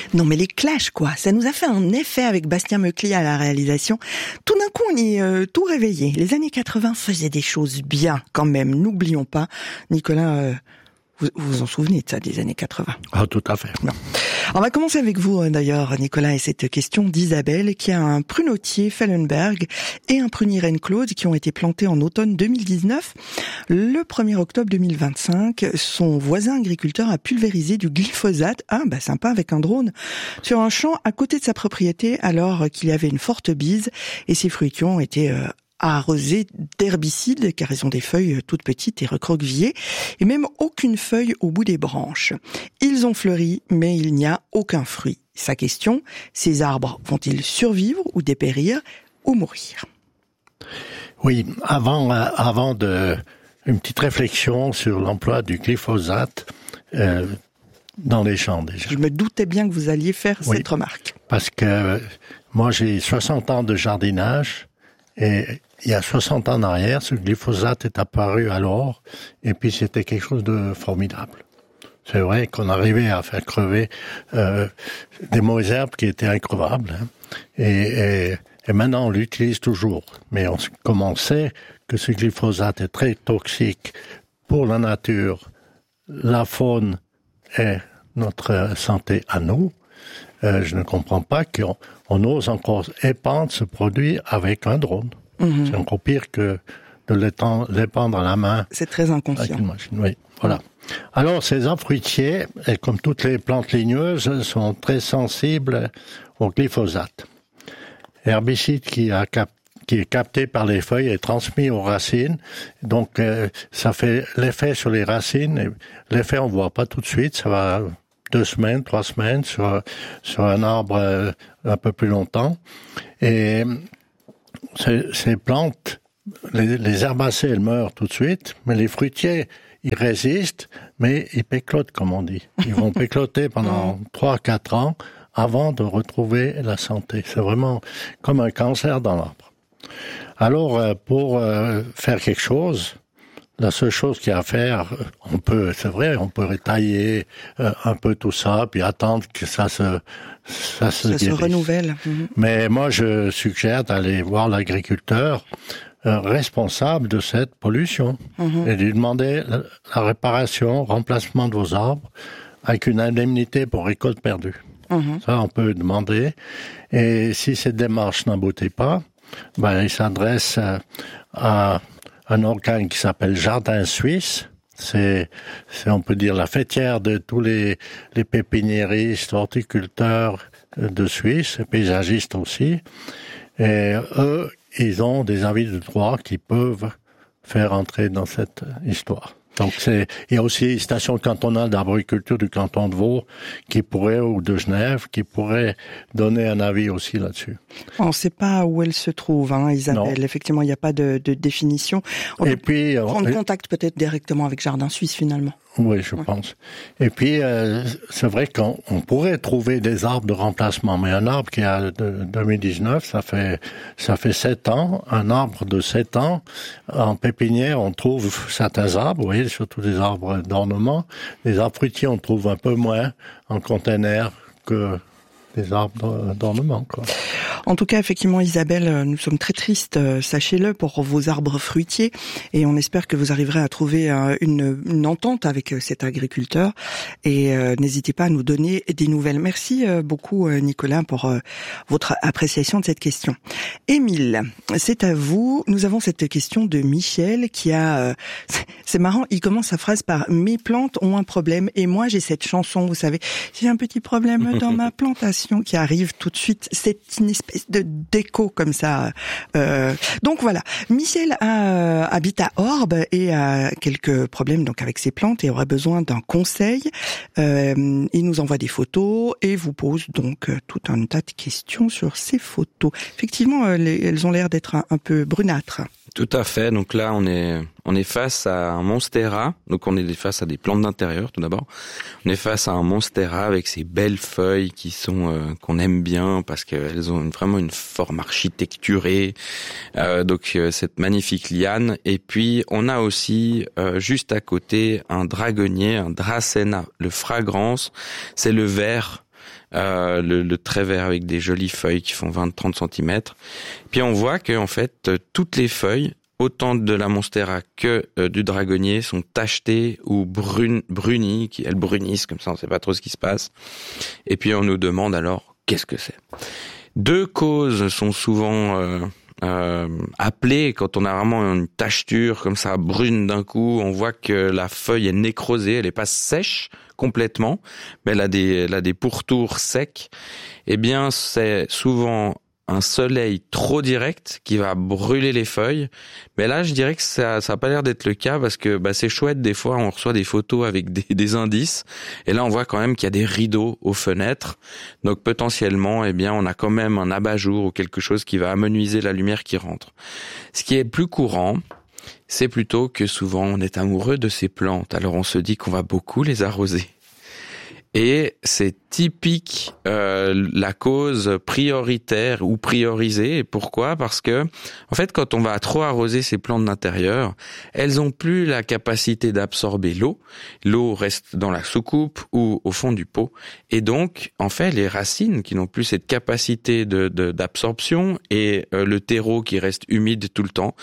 Non mais les clashs quoi, ça nous a fait un effet avec Bastien Meucli à la réalisation. Tout d'un coup on est tout réveillé. Les années 80 faisaient des choses bien quand même, n'oublions pas. Nicolas, vous vous en souvenez de ça, des années 80 ? Ah, tout à fait. Non. On va commencer avec vous d'ailleurs, Nicolas, et cette question d'Isabelle qui a un prunetier Fellenberg et un prunier Reine-Claude qui ont été plantés en automne 2019. Le 1er octobre 2025, son voisin agriculteur a pulvérisé du glyphosate, sympa avec un drone, sur un champ à côté de sa propriété alors qu'il y avait une forte bise et ses fruitiers ont été arrosés d'herbicides car ils ont des feuilles toutes petites et recroquevillées et même aucune feuille au bout des branches. Ils ont fleuri mais il n'y a aucun fruit. Sa question, ces arbres vont-ils survivre ou dépérir ou mourir ? Oui, avant de une petite réflexion sur l'emploi du glyphosate dans les champs déjà. Je me doutais bien que vous alliez faire cette remarque. Parce que moi j'ai 60 ans de jardinage et il y a 60 ans en arrière, ce glyphosate est apparu alors, et puis c'était quelque chose de formidable. C'est vrai qu'on arrivait à faire crever des mauvaises herbes qui étaient increvables, hein. Et maintenant on l'utilise toujours. Mais comme on sait que ce glyphosate est très toxique pour la nature, la faune et notre santé à nous, je ne comprends pas qu'on ose encore épandre ce produit avec un drone. Mmh. C'est encore pire que de l'épandre à la main. C'est très inconscient. Avec une machine. Oui, voilà. Alors, ces arbres fruitiers, et comme toutes les plantes ligneuses, sont très sensibles au glyphosate. Herbicide qui est capté par les feuilles et transmis aux racines. Donc, ça fait l'effet sur les racines. Et l'effet, on voit pas tout de suite. Ça va 2 semaines, 3 semaines sur un arbre un peu plus longtemps. Et ces plantes, les herbacées, elles meurent tout de suite, mais les fruitiers, ils résistent, mais ils péclotent, comme on dit. Ils vont pécloter pendant 3-4 ans avant de retrouver la santé. C'est vraiment comme un cancer dans l'arbre. Alors, pour faire quelque chose, la seule chose qu'il y a à faire, on peut rétailler un peu tout ça, puis attendre que ça se renouvelle. Mm-hmm. Mais moi, je suggère d'aller voir l'agriculteur responsable de cette pollution et lui demander la réparation, remplacement de vos arbres avec une indemnité pour récolte perdue. Ça, on peut demander. Et si cette démarche n'aboutit pas, il s'adresse à un organe qui s'appelle Jardin Suisse. C'est, on peut dire, la fêtière de tous les pépiniéristes, horticulteurs de Suisse, et paysagistes aussi. Et eux, ils ont des avis de droit qui peuvent faire entrer dans cette histoire. Donc il y a aussi une station cantonale d'arboriculture du canton de Vaud ou de Genève, qui pourrait donner un avis aussi là-dessus. On ne sait pas où elle se trouve, Isabelle. Non. Effectivement, il n'y a pas de définition. On peut prendre contact peut-être directement avec Jardin Suisse finalement. Oui, je pense. Et puis, c'est vrai qu'on pourrait trouver des arbres de remplacement, mais un arbre qui a de 2019, ça fait 7 ans. Un arbre de 7 ans, en pépinière, on trouve certains arbres, vous voyez, surtout des arbres d'ornement. Les arbres fruitiers, on trouve un peu moins en container que des arbres d'ornement, quoi. En tout cas, effectivement, Isabelle, nous sommes très tristes, sachez-le, pour vos arbres fruitiers, et on espère que vous arriverez à trouver une entente avec cet agriculteur, et n'hésitez pas à nous donner des nouvelles. Merci beaucoup, Nicolas, pour votre appréciation de cette question. Émile, c'est à vous. Nous avons cette question de Michel qui a... c'est marrant, il commence sa phrase par « Mes plantes ont un problème, et moi j'ai cette chanson, vous savez, j'ai un petit problème dans ma plantation » qui arrive tout de suite. C'est une espèce de déco comme ça. Donc voilà, Michel habite à Orbe et a quelques problèmes donc avec ses plantes et aurait besoin d'un conseil. Il nous envoie des photos et vous pose donc tout un tas de questions sur ces photos. Effectivement, elles ont l'air d'être un peu brunâtres. Tout à fait. Donc là, on est face à un monstera. Donc on est face à des plantes d'intérieur, tout d'abord. On est face à un monstera avec ces belles feuilles qui sont qu'on aime bien parce qu'elles ont vraiment une forme architecturée. Donc cette magnifique liane. Et puis on a aussi juste à côté un dragonnier, un dracena. Le fragrance, c'est le vert le très vert avec des jolies feuilles qui font 20-30 cm. Puis on voit que en fait toutes les feuilles, autant de la monstera que du dragonnier, sont tachetées ou brunies, elles brunissent comme ça, on ne sait pas trop ce qui se passe. Et puis on nous demande alors qu'est-ce que c'est. Deux causes sont souvent appelées quand on a vraiment une tacheture comme ça brune d'un coup. On voit que la feuille est nécrosée, elle n'est pas sèche complètement, mais elle a des pourtours secs. Eh bien, c'est souvent un soleil trop direct qui va brûler les feuilles. Mais là, je dirais que ça a pas l'air d'être le cas parce que c'est chouette. Des fois, on reçoit des photos avec des indices. Et là, on voit quand même qu'il y a des rideaux aux fenêtres. Donc, potentiellement, eh bien, on a quand même un abat-jour ou quelque chose qui va amenuiser la lumière qui rentre. Ce qui est plus courant, c'est plutôt que souvent, on est amoureux de ces plantes. Alors, on se dit qu'on va beaucoup les arroser. Et c'est typique la cause prioritaire ou priorisée. Et pourquoi ? Parce que, en fait, quand on va trop arroser ces plantes d'intérieur, elles ont plus la capacité d'absorber l'eau. L'eau reste dans la soucoupe ou au fond du pot. Et donc, en fait, les racines qui n'ont plus cette capacité d'absorption et le terreau qui reste humide tout le temps,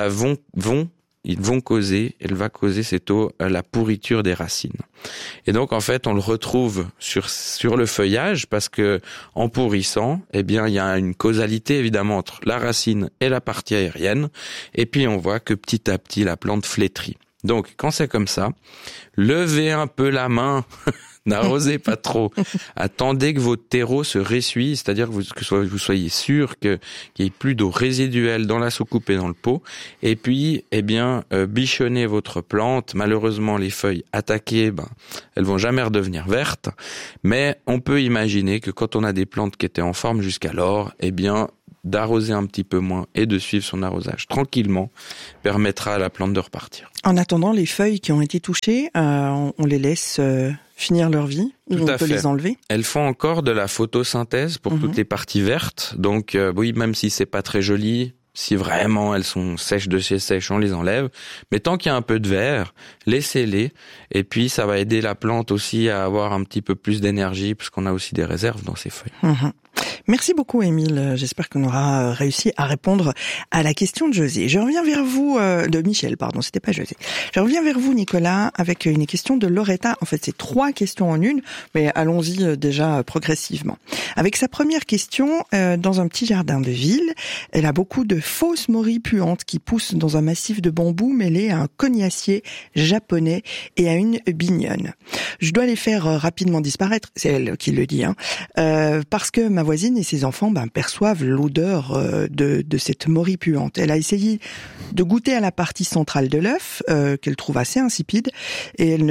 elle va causer cette eau la pourriture des racines. Et donc en fait, on le retrouve sur le feuillage parce que en pourrissant, eh bien il y a une causalité évidemment entre la racine et la partie aérienne, et puis on voit que petit à petit la plante flétrit. Donc quand c'est comme ça, levez un peu la main. N'arrosez pas trop. Attendez que votre terreau se ressuie, c'est-à-dire que vous soyez sûr qu'il n'y ait plus d'eau résiduelle dans la soucoupe et dans le pot. Et puis, bichonnez votre plante. Malheureusement, les feuilles attaquées, elles vont jamais redevenir vertes. Mais on peut imaginer que quand on a des plantes qui étaient en forme jusqu'alors, d'arroser un petit peu moins et de suivre son arrosage tranquillement permettra à la plante de repartir. En attendant, les feuilles qui ont été touchées, on les laisse finir leur vie ou on peut les enlever? Elles font encore de la photosynthèse pour toutes les parties vertes. Donc oui, même si c'est pas très joli, si vraiment elles sont sèches de chez sèches, on les enlève. Mais tant qu'il y a un peu de vert, laissez-les. Et puis ça va aider la plante aussi à avoir un petit peu plus d'énergie parce qu'on a aussi des réserves dans ces feuilles. Merci beaucoup, Émile. J'espère qu'on aura réussi à répondre à la question de José. Je reviens vers vous, de Michel, pardon, c'était pas José. Je reviens vers vous, Nicolas, avec une question de Loretta. En fait, c'est 3 questions en une, mais allons-y déjà progressivement. Avec sa première question, dans un petit jardin de ville, elle a beaucoup de fausses morilles puantes qui poussent dans un massif de bambou mêlé à un cognacier japonais et à une bignonne. Je dois les faire rapidement disparaître, c'est elle qui le dit, parce que ma voisine et ses enfants perçoivent l'odeur de cette morille puante. Elle a essayé de goûter à la partie centrale de l'œuf, qu'elle trouve assez insipide, et elle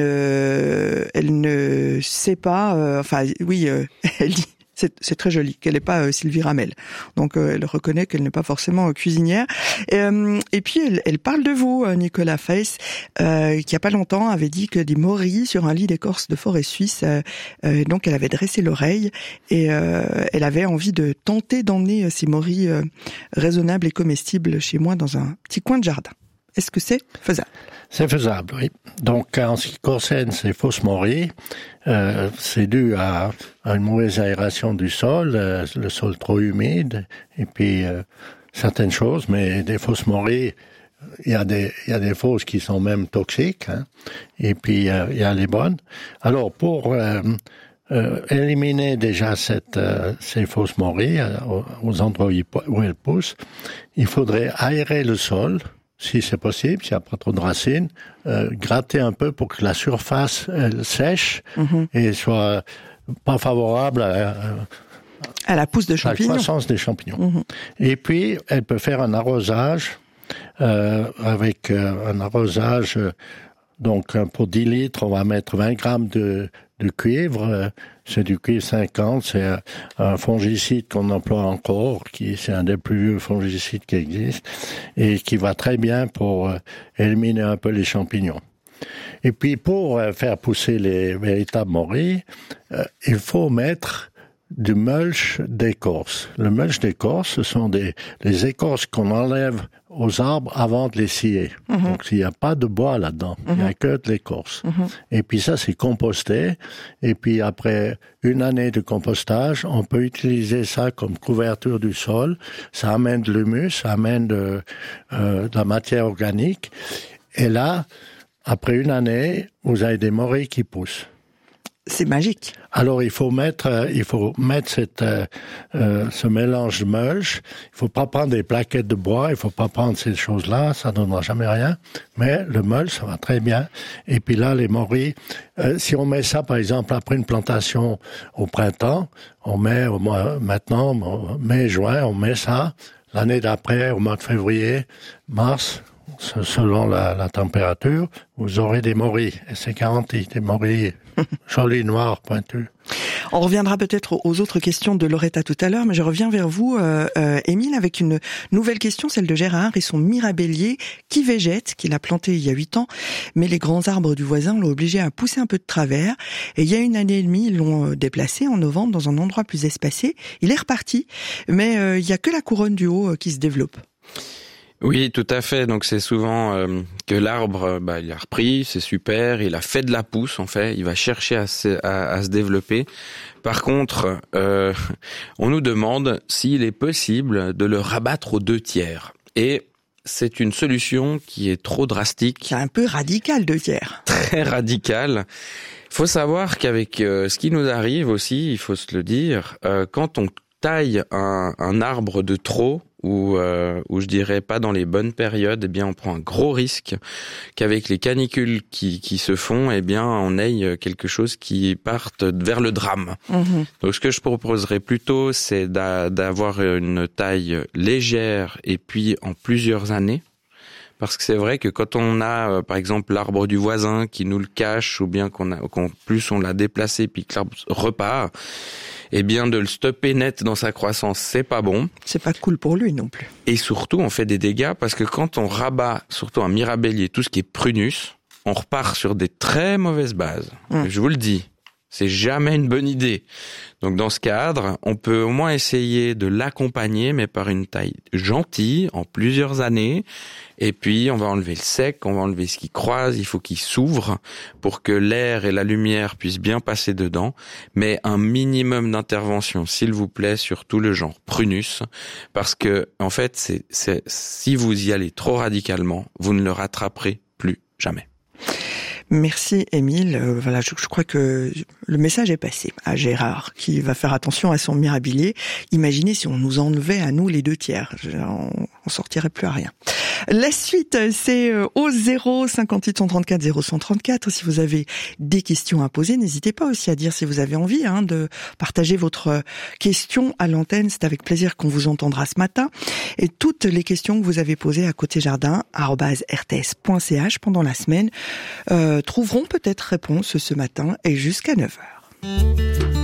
ne sait pas... elle dit... C'est très joli, qu'elle n'est pas Sylvie Ramel. Donc elle reconnaît qu'elle n'est pas forcément cuisinière. Et puis elle parle de vous, Nicolas Feiss, qui il y a pas longtemps avait dit que des morilles sur un lit d'écorce de forêt suisse. Donc elle avait dressé l'oreille et elle avait envie de tenter d'emmener ces morilles raisonnables et comestibles chez moi dans un petit coin de jardin. Est-ce que c'est faisable? C'est faisable, oui. Donc, en ce qui concerne ces fausses morilles, c'est dû à une mauvaise aération du sol, le sol trop humide, et puis certaines choses, mais des fausses morilles, il y a des fausses qui sont même toxiques, et puis il y a les bonnes. Alors, pour éliminer déjà ces fausses morilles aux endroits où elles poussent, il faudrait aérer le sol, si c'est possible, s'il n'y a pas trop de racines, gratter un peu pour que la surface sèche et soit pas favorable à la pousse de champignons. À la croissance des champignons. Et puis, elle peut faire un arrosage avec un arrosage. Donc, pour 10 litres, on va mettre 20 grammes de cuivre. C'est du cuivre 50. C'est un fongicide qu'on emploie encore, c'est un des plus vieux fongicides qui existe et qui va très bien pour éliminer un peu les champignons. Et puis, pour faire pousser les véritables morilles, il faut mettre du mulch d'écorce. Le mulch d'écorce, ce sont les écorces qu'on enlève aux arbres avant de les scier. Donc il n'y a pas de bois là-dedans, il n'y a que de l'écorce. Et puis ça, c'est composté. Et puis après une année de compostage, on peut utiliser ça comme couverture du sol. Ça amène de l'humus, ça amène de la matière organique. Et là, après une année, vous avez des morilles qui poussent. C'est magique. Alors il faut mettre ce mélange de mulch. Il faut pas prendre des plaquettes de bois, il faut pas prendre ces choses-là, ça donnera jamais rien. Mais le mulch, ça va très bien. Et puis là, les morilles, si on met ça, par exemple, après une plantation au printemps, on met au mois maintenant, mai, juin, on met ça. L'année d'après, au mois de février, mars, selon la température, vous aurez des morilles. Et c'est garanti, des morilles jolies, noires, pointues. On reviendra peut-être aux autres questions de Loretta tout à l'heure, mais je reviens vers vous, Émile, avec une nouvelle question, celle de Gérard et son mirabellier qui végète, qu'il a planté il y a 8 ans, mais les grands arbres du voisin l'ont obligé à pousser un peu de travers. Et il y a 1 année et demie, ils l'ont déplacé en novembre dans un endroit plus espacé. Il est reparti, mais il y a que la couronne du haut qui se développe. Oui, tout à fait. Donc c'est souvent que l'arbre, il a repris, c'est super, il a fait de la pousse en fait, il va chercher à se développer. Par contre, on nous demande s'il est possible de le rabattre aux 2/3. Et c'est une solution qui est trop drastique. C'est un peu radical, 2/3. Très radical. Il faut savoir qu'avec ce qui nous arrive aussi, il faut se le dire, quand on taille un arbre de trop, ou je dirais pas dans les bonnes périodes, eh bien on prend un gros risque qu'avec les canicules qui se font, eh bien on ait quelque chose qui parte vers le drame. Donc ce que je proposerais plutôt, c'est d'avoir une taille légère et puis en plusieurs années. Parce que c'est vrai que quand on a, par exemple, l'arbre du voisin qui nous le cache, ou bien qu'en plus on l'a déplacé puis que l'arbre repart, eh bien de le stopper net dans sa croissance, c'est pas bon. C'est pas cool pour lui non plus. Et surtout, on fait des dégâts parce que quand on rabat, surtout un mirabellier, tout ce qui est prunus, on repart sur des très mauvaises bases. Je vous le dis. C'est jamais une bonne idée. Donc dans ce cadre, on peut au moins essayer de l'accompagner, mais par une taille gentille, en plusieurs années. Et puis on va enlever le sec, on va enlever ce qui croise, il faut qu'il s'ouvre pour que l'air et la lumière puissent bien passer dedans. Mais un minimum d'intervention, s'il vous plaît, sur tout le genre prunus, parce que en fait, si vous y allez trop radicalement, vous ne le rattraperez plus jamais. Merci Émile. Voilà, je crois que le message est passé à Gérard, qui va faire attention à son mirabilier. Imaginez si on nous enlevait à nous les 2/3. On sortirait plus à rien. La suite, c'est au 0 58 134 0134. Si vous avez des questions à poser, n'hésitez pas aussi à dire si vous avez envie de partager votre question à l'antenne. C'est avec plaisir qu'on vous entendra ce matin. Et toutes les questions que vous avez posées à côtéjardin@rts.ch pendant la semaine trouveront peut-être réponse ce matin et jusqu'à 9h.